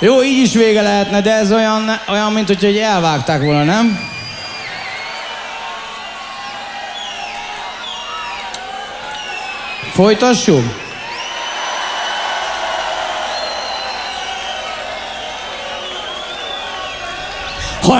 Jó, így is vége lehetne, de ez olyan mint hogy elvágták volna, nem? Folytassuk?